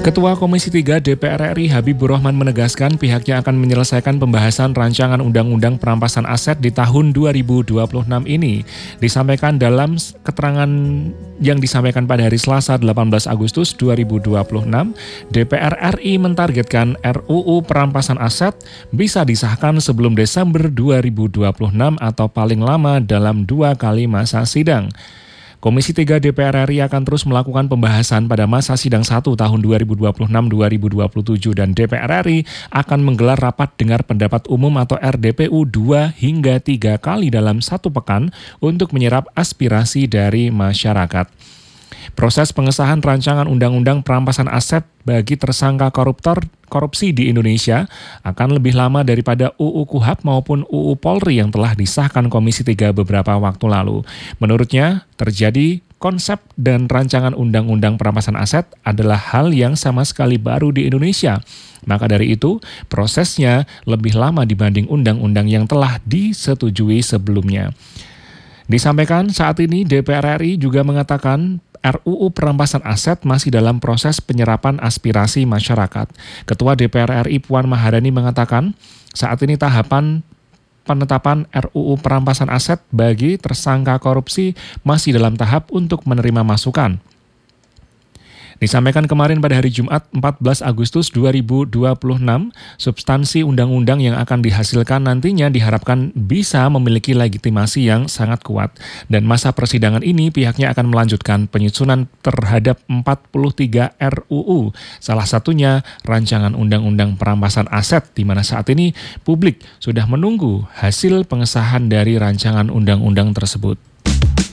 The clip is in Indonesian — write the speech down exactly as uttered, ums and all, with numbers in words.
Ketua Komisi tiga D P R R I Habibur Rahman menegaskan pihaknya akan menyelesaikan pembahasan rancangan Undang-Undang Perampasan Aset di tahun dua ribu dua puluh enam ini. Disampaikan dalam keterangan yang disampaikan pada hari Selasa delapan belas Agustus dua ribu dua puluh enam, D P R R I mentargetkan R U U Perampasan Aset bisa disahkan sebelum Desember dua ribu dua puluh enam atau paling lama dalam dua kali masa sidang. Komisi tiga D P R R I akan terus melakukan pembahasan pada masa sidang satu tahun dua ribu dua puluh enam sampai dua ribu dua puluh tujuh dan D P R R I akan menggelar rapat dengar pendapat umum atau R D P U dua hingga tiga kali dalam satu pekan untuk menyerap aspirasi dari masyarakat. Proses pengesahan rancangan Undang-Undang Perampasan Aset bagi tersangka koruptor korupsi di Indonesia akan lebih lama daripada U U Kuhap maupun U U Polri yang telah disahkan Komisi tiga beberapa waktu lalu. Menurutnya, terjadi konsep dan rancangan Undang-Undang Perampasan Aset adalah hal yang sama sekali baru di Indonesia. Maka dari itu, prosesnya lebih lama dibanding undang-undang yang telah disetujui sebelumnya. Disampaikan saat ini D P R R I juga mengatakan R U U Perampasan Aset masih dalam proses penyerapan aspirasi masyarakat. Ketua D P R R I Puan Maharani mengatakan, saat ini tahapan penetapan R U U Perampasan Aset bagi tersangka korupsi masih dalam tahap untuk menerima masukan. Disampaikan kemarin pada hari Jumat empat belas Agustus dua ribu dua puluh enam, substansi undang-undang yang akan dihasilkan nantinya diharapkan bisa memiliki legitimasi yang sangat kuat. Dan masa persidangan ini pihaknya akan melanjutkan penyusunan terhadap empat puluh tiga R U U. Salah satunya rancangan Undang-Undang Perampasan Aset, di mana saat ini publik sudah menunggu hasil pengesahan dari rancangan undang-undang tersebut.